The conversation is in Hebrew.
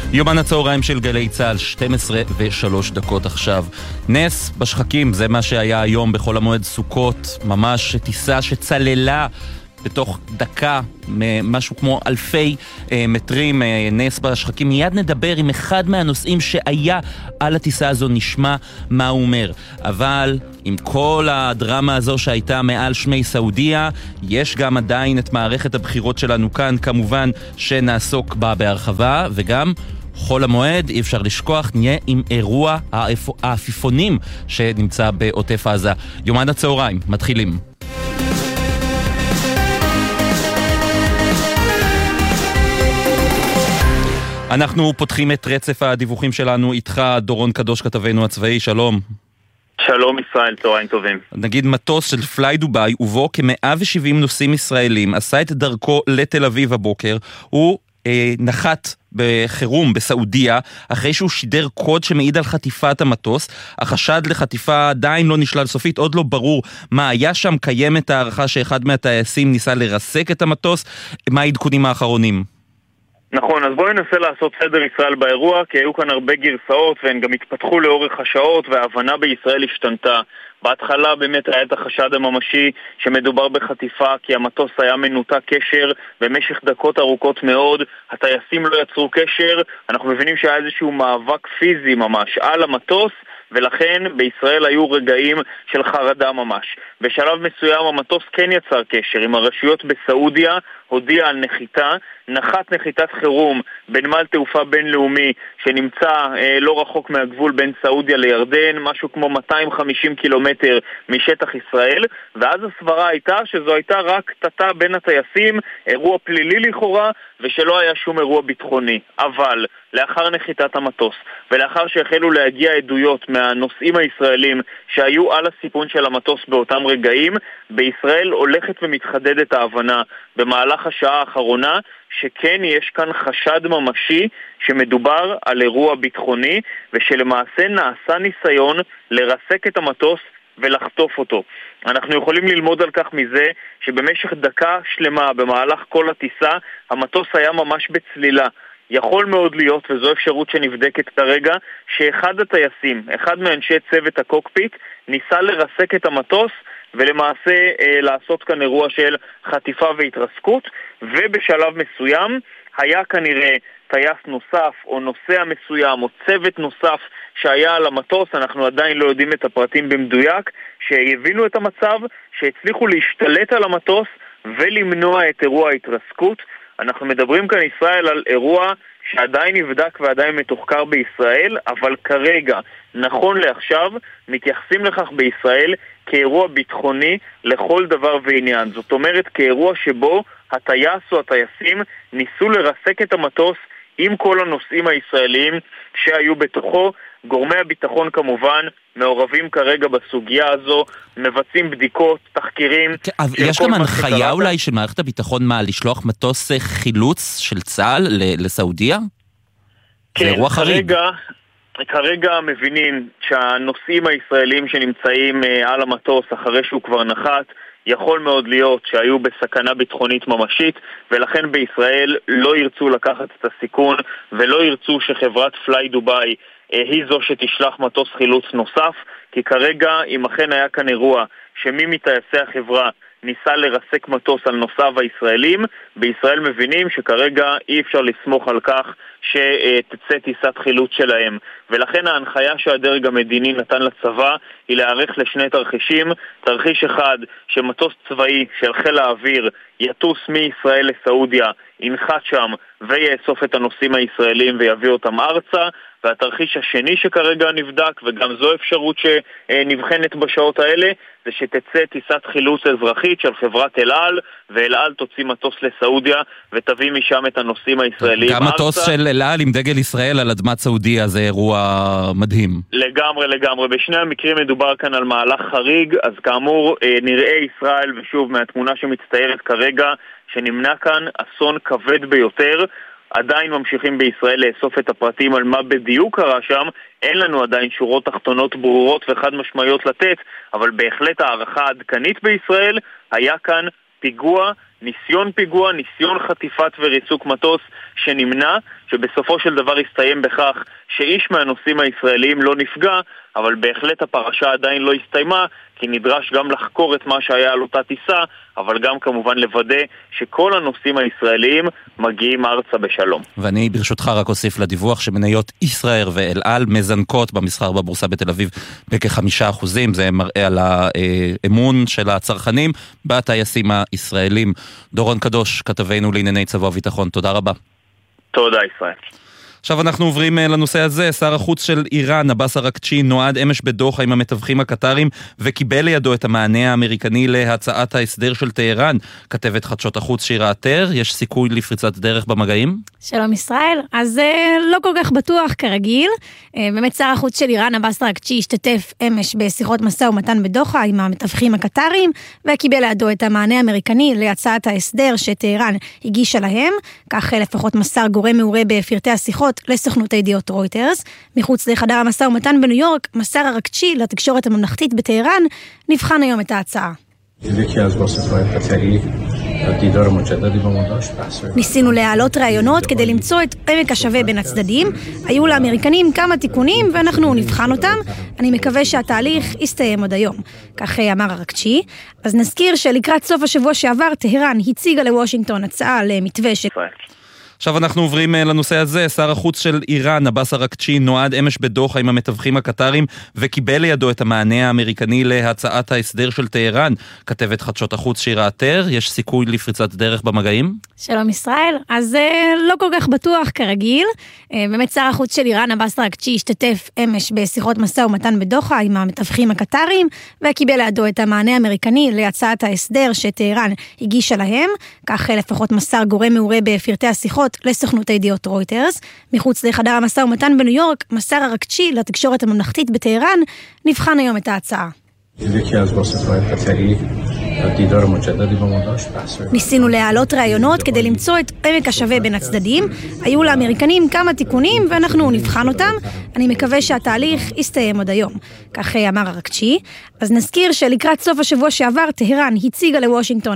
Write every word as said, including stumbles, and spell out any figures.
יומן הצהריים של גלי צהל, שתים עשרה ושלוש דקות עכשיו. נס בשחקים, זה מה שהיה היום בחול המועד סוכות, ממש טיסה שצללה בתוך דקה, משהו כמו אלפי אה, מטרים, אה, נס בשחקים. מיד נדבר עם אחד מהנושאים שהיה על הטיסה הזו, נשמע מה הוא אומר. אבל עם כל הדרמה הזו שהייתה מעל שמי סעודיה, יש גם עדיין את מערכת הבחירות שלנו כאן, כמובן שנעסוק בה בהרחבה, וגם חול המועד, אי אפשר לשכוח, נהיה עם אירוע העפיפונים שנמצא בעוטף עזה. יומן הצהריים, מתחילים. אנחנו פותחים את רצף הדיווחים שלנו איתך, דורון קדוש, כתבנו הצבאי, שלום. שלום ישראל, צהריים טובים. נגיד מטוס של פליי דוביי, ובו כ-מאה ושבעים נוסעים ישראלים, עשה את דרכו לתל אביב הבוקר, הוא אה, נחת בחירום בסעודיה, אחרי שהוא שידר קוד שמעיד על חטיפת המטוס. החשד לחטיפה עדיין לא נשלל סופית, עוד לא ברור מה היה שם. קיימת הערכה שאחד מהטייסים ניסה לרסק את המטוס. מה העדכונים האחרונים? נכון, אז בואי ננסה לעשות סדר ישראל באירוע, כי היו כאן הרבה גרסאות והן גם התפתחו לאורך השעות, וההבנה בישראל השתנתה. בהתחלה באמת היה את החשד הממשי שמדובר בחטיפה, כי המטוס היה מנותק קשר במשך דקות ארוכות מאוד, הטייסים לא יצרו קשר, אנחנו מבינים שהיה איזשהו מאבק פיזי ממש על המטוס, ולכן בישראל היו רגעים של חרדה ממש. בשלב מסוים המטוס כן יצר קשר עם הרשויות בסעודיה, הודיע על נחיתה, נחת נחיתת חירום בנמל תעופה בינלאומי שנמצא אה, לא רחוק מהגבול בין סעודיה לירדן, משהו כמו מאתיים וחמישים קילומטר משטח ישראל, ואז הסברה הייתה שזו הייתה רק קטטה בין הטייסים, אירוע פלילי לכאורה, ושלא היה שום אירוע ביטחוני. אבל לאחר נחיתת המטוס, ולאחר שהחלו להגיע עדויות מהנוסעים הישראלים שהיו על הסיפון של המטוס באותם רגעים, בישראל הולכת ומתחדדת ההבנה במהלך השעה האחרונה שכן יש כאן חשד ממשי שמדובר על אירוע ביטחוני, ושלמעשה נעשה ניסיון לרסק את המטוס ולחטוף אותו. אנחנו יכולים ללמוד על כך מזה שבמשך דקה שלמה במהלך כל הטיסה המטוס היה ממש בצלילה. יכול מאוד להיות, וזו אפשרות שנבדקת כרגע, שאחד הטייסים, אחד מאנשי צוות הקוקפיט, ניסה לרסק את המטוס ולמעשה אה, לעשות כאן אירוע של חטיפה והתרסקות, ובשלב מסוים היה כנראה טייס נוסף או נוסע מסוים או צוות נוסף שהיה על המטוס, אנחנו עדיין לא יודעים את הפרטים במדויק, שהבינו את המצב, שהצליחו להשתלט על המטוס ולמנוע את אירוע ההתרסקות. אנחנו מדברים כאן ישראל על אירוע שעדיין נבדק ועדיין מתוחקר בישראל, אבל כרגע, נכון לעכשיו, מתייחסים לכך בישראל כאירוע ביטחוני לכל דבר ועניין. זאת אומרת, כאירוע שבו הטייס או הטייסים ניסו לרסק את המטוס עם כל הנוסעים הישראלים שהיו בתוכו. גורמי הביטחון כמובן מעורבים כרגע בסוגיה הזו, מבצעים בדיקות, תחקירים. יש גם הנחיה אולי של מערכת הביטחון מה, לשלוח מטוס חילוץ של צה"ל לסעודיה? כן, זה אירוע חריג. כרגע מבינים שהנוסעים הישראלים שנמצאים על המטוס אחרי שהוא כבר נחת, יכול מאוד להיות שהיו בסכנה ביטחונית ממשית, ולכן בישראל לא ירצו לקחת את הסיכון ולא ירצו שחברת פליי דוביי היא זו שתשלח מטוס חילוץ נוסף, כי כרגע אם אכן היה כאן אירוע שמי מטייסי החברה ניסה לרסק מטוס על נוסעיו הישראלים, בישראל מבינים שכרגע אי אפשר לסמוך על כך שתצא טיסת חילוץ שלהם, ולכן ההנחיה שהדרג המדיני נתן לצבא היא להיערך לשני תרחישים. תרחיש אחד, שמטוס צבאי של חיל האוויר יטוס מישראל לסעודיה, ינחת שם ויאסוף את הנוסעים הישראלים ויביא אותם ארצה, והתרחיש השני שכרגע נבדק, וגם זו אפשרות שנבחנת בשעות האלה, זה שתצא טיסת חילוץ אזרחית של חברת אל על, ואל על תוציא מטוס לסעודיה ותביא משם את הנוסעים הישראלים גם מטוס של אל על עם דגל ישראל על אדמת סעודיה, זה אירוע מדהים. לגמרי, לגמרי. בשני המקרים מדובר כאן על מהלך חריג, אז כאמור נראה ישראל, ושוב מהתמונה שמצטיירת כרגע, שנמנע כאן אסון כבד ביותר. עדיין ממשיכים בישראל לאסוף את הפרטים על מה בדיוק קרה שם, אין לנו עדיין שורות תחתונות ברורות וחד משמעיות לתת, אבל בהחלט הערכה עדכנית בישראל היה כאן פיגוע, ניסיון פיגוע, ניסיון חטיפת וריסוק מטוס שנמנע, שבסופו של דבר הסתיים בכך שאיש מהנושאים הישראלים לא נפגע, אבל בהחלט הפרשה עדיין לא הסתיימה, כי נדרש גם לחקור את מה שהיה על אותה טיסה, אבל גם כמובן לוודא שכל הנושאים הישראלים מגיעים ארצה בשלום. ואני ברשותך רק אוסיף לדיווח שמניות ישראייר ואל על מזנקות במסחר בבורסה בתל אביב בכחמישה אחוזים, זה מראה על האמון של הצרכנים בטייסים הישראלים. דורון קדוש, כתבנו לענייני צבא וביטחון, תודה רבה. תודה ישראל. עכשיו אנחנו עוברים לנושא הזה. שר החוץ של איראן, עבאס אראקצ'י, נועד אמש בדוחה עם המתווכים הקטרים וקיבל לידו את המענה האמריקני להצעת ההסדר של טהרן. כתבת חדשות החוץ שירה עטר, יש סיכוי לפריצת דרך במגעים? שלום ישראל, אז לא כל כך בטוח כרגיל. באמת שר החוץ של איראן, עבאס אראקצ'י, השתתף אמש בשיחות משא ומתן בדוחה עם המתווכים הקטרים וקיבל לידו את המענה האמריקני להצעת ההסדר שטהרן הגישה להם. כך לפחות מסר גורם מעורה בפרטי השיחות לסוכנות הידיעות רויטרס. מחוץ לחדר המשא ומתן בניו יורק, מסר אראקצ'י לתקשורת הממלכתית בטהרן, נבחן היום את ההצעה. ניסינו להעלות רעיונות כדי למצוא את עמק השווה בין הצדדים. היו לאמריקנים כמה תיקונים ואנחנו נבחן אותם. אני מקווה שהתהליך יסתיים עוד היום. כך אמר אראקצ'י. אז נזכיר שלקראת סוף השבוע שעבר טהרן הציגה לוושינגטון הצעה למתווה של... עכשיו אנחנו עוברים לנושא הזה. שר החוץ של איראן, עבאס אראקצ'י, נועד אמש בדוחה עם המתווכים הקטרים וקיבל לידו את המענה האמריקני להצעת ההסדר של טהרן. כתבת חדשות החוץ שירה עטר, יש סיכוי לפריצת דרך במגעים? שלום ישראל, אז לא כל כך בטוח כרגיל. באמת שר החוץ של איראן, עבאס אראקצ'י, השתתף אמש בשיחות משא ומתן בדוחה עם המתווכים הקטרים וקיבל לידו את המענה האמריקני להצעת ההסדר שטהרן הגישה להם. כך לפחות מסר גורם מעורה בפרטי השיחות לסוכנות הידיעות רויטרס. מחוץ לחדר המשא ומתן בניו יורק, מסר אראקצ'י לתקשורת הממלכתית בטהרן, נבחן היום את ההצעה. ניסינו להעלות רעיונות כדי למצוא את עמק השווה בין הצדדים. היו לאמריקנים כמה תיקונים ואנחנו נבחן אותם. אני מקווה שהתהליך יסתיים עוד היום. כך אמר אראקצ'י. אז נזכיר שלקראת סוף השבוע שעבר טהרן הציגה לוושינגטון